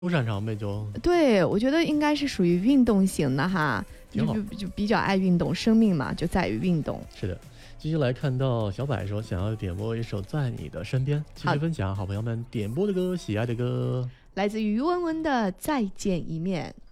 不擅长呗就。 对，我觉得应该是属于运动型的哈， 挺好就比较爱运动，生命嘛就在于运动。 是的，继续来看到小柏说想要点播一首在你的身边，继续分享好朋友们点播的歌，喜爱的歌。 来自于于文文的《再见一面》。